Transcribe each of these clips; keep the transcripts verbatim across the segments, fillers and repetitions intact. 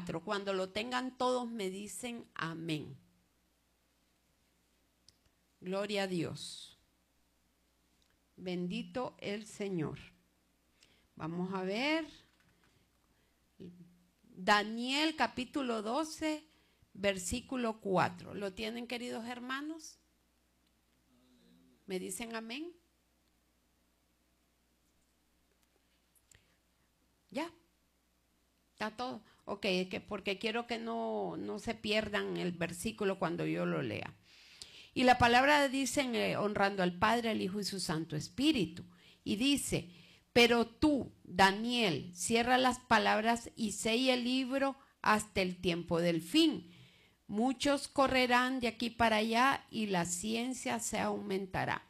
cuatro. Cuando lo tengan todos me dicen amén. Gloria a Dios. Bendito el Señor. Vamos a ver. Daniel capítulo doce, versículo cuatro. ¿Lo tienen, queridos hermanos? ¿Me dicen amén? ¿Ya? ¿Está todo? Ok, es que porque quiero que no, no se pierdan el versículo cuando yo lo lea. Y la palabra dice, eh, honrando al Padre, al Hijo y su Santo Espíritu. Y dice, pero tú, Daniel, cierra las palabras y sella el libro hasta el tiempo del fin. Muchos correrán de aquí para allá y la ciencia se aumentará.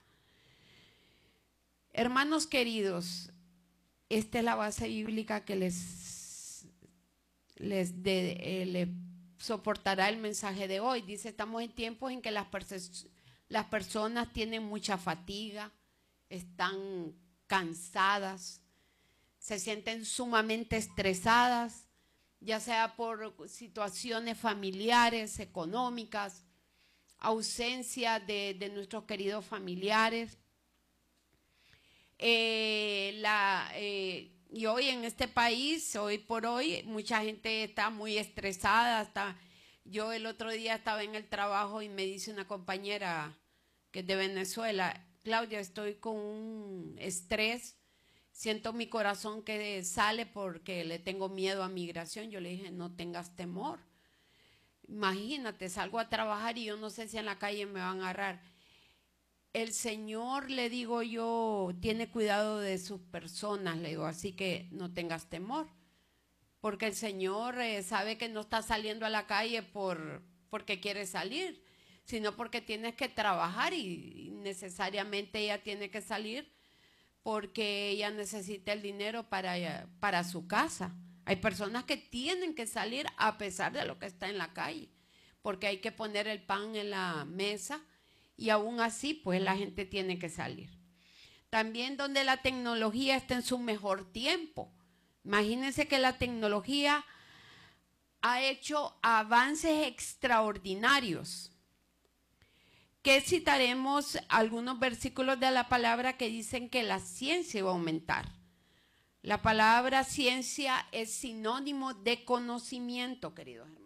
Hermanos queridos, esta es la base bíblica que les, les, de, eh, les soportará el mensaje de hoy. Dice, estamos en tiempos en que las, las personas tienen mucha fatiga, están cansadas, se sienten sumamente estresadas, ya sea por situaciones familiares, económicas, ausencia de, de nuestros queridos familiares. Eh, la, eh, y hoy en este país, hoy por hoy, mucha gente está muy estresada. Está, yo el otro día estaba en el trabajo y me dice una compañera que es de Venezuela, Claudia, estoy con un estrés, siento mi corazón que sale porque le tengo miedo a migración. Yo le dije, no tengas temor. Imagínate, salgo a trabajar y yo no sé si en la calle me van a agarrar. El Señor, le digo yo, tiene cuidado de sus personas, le digo, así que no tengas temor, porque el Señor eh, sabe que no está saliendo a la calle por, porque quiere salir, sino porque tienes que trabajar y, y necesariamente ella tiene que salir porque ella necesita el dinero para, para su casa. Hay personas que tienen que salir a pesar de lo que está en la calle, porque hay que poner el pan en la mesa. Y aún así, pues la gente tiene que salir. También donde la tecnología está en su mejor tiempo. Imagínense que la tecnología ha hecho avances extraordinarios. Que citaremos algunos versículos de la palabra que dicen que la ciencia va a aumentar. La palabra ciencia es sinónimo de conocimiento, queridos hermanos.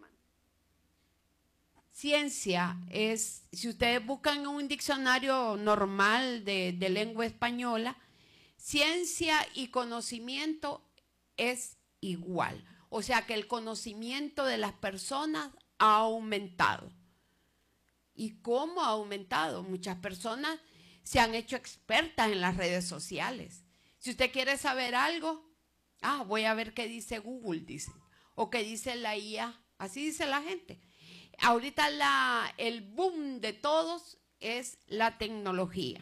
Ciencia es, si ustedes buscan en un diccionario normal de, de lengua española, ciencia y conocimiento es igual. O sea que el conocimiento de las personas ha aumentado. ¿Y cómo ha aumentado? Muchas personas se han hecho expertas en las redes sociales. Si usted quiere saber algo, ah, voy a ver qué dice Google, dicen, o qué dice la I A, así dice la gente. Ahorita la, el boom de todos es la tecnología.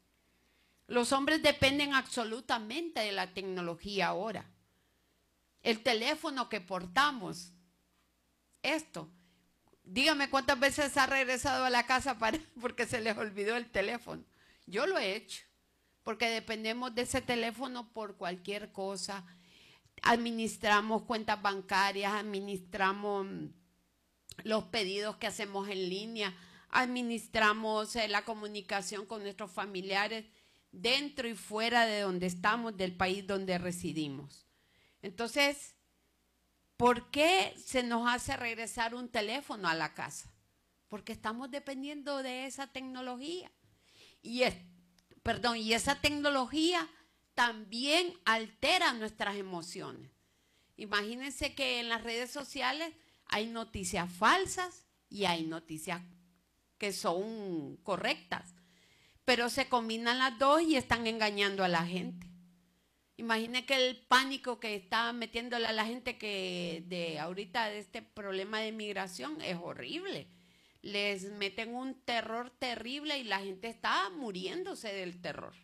Los hombres dependen absolutamente de la tecnología ahora. El teléfono que portamos, esto, dígame cuántas veces ha regresado a la casa para, porque se les olvidó el teléfono. Yo lo he hecho, porque dependemos de ese teléfono por cualquier cosa. Administramos cuentas bancarias, administramos los pedidos que hacemos en línea, administramos eh, la comunicación con nuestros familiares dentro y fuera de donde estamos, del país donde residimos. Entonces, ¿por qué se nos hace regresar un teléfono a la casa? Porque estamos dependiendo de esa tecnología. Y, es, perdón, y esa tecnología también altera nuestras emociones. Imagínense que en las redes sociales hay noticias falsas y hay noticias que son correctas, pero se combinan las dos y están engañando a la gente. Imagine que el pánico que está metiéndole a la gente que de ahorita de este problema de migración es horrible. Les meten un terror terrible y la gente está muriéndose del terror.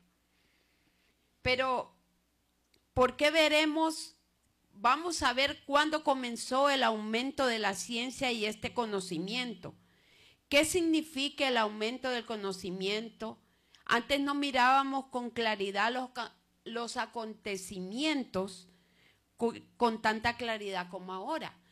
Pero, ¿por qué veremos? Vamos a ver cuándo comenzó el aumento de la ciencia y este conocimiento. ¿Qué significa el aumento del conocimiento? Antes no mirábamos con claridad los, los acontecimientos con, con tanta claridad como ahora.